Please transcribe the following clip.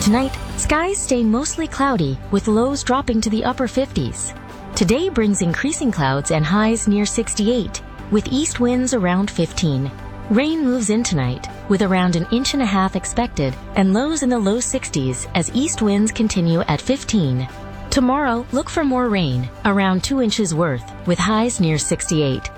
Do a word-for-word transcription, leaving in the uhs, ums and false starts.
Tonight, skies stay mostly cloudy, with lows dropping to the upper fifties. Today brings increasing clouds and highs near sixty-eight, with east winds around fifteen. Rain moves in tonight, with around an inch and a half expected, and lows in the low sixties as east winds continue at fifteen. Tomorrow, look for more rain, around two inches worth, with highs near sixty-eight.